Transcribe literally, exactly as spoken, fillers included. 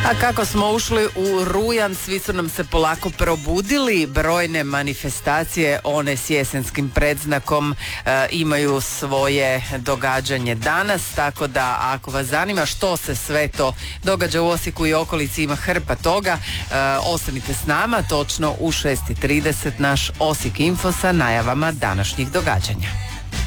A kako smo ušli u rujan, svi su nam se polako probudili. Brojne manifestacije, one s jesenskim predznakom, e, imaju svoje događanje danas, tako da ako vas zanima što se sve to događa u Osijeku i okolici, ima hrpa toga, e, ostanite s nama, točno u šest i trideset naš Osijek Info sa najavama današnjih događanja.